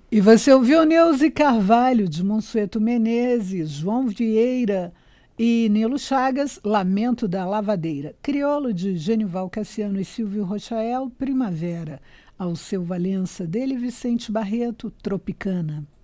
E você ouviu Neuza Carvalho, de Monsueto Menezes, João Vieira e Nilo Chagas, Lamento da Lavadeira. Criolo, de Genival Cassiano e Silvio Rochael, Primavera. Alceu Valença, dele Vicente Barreto, Tropicana.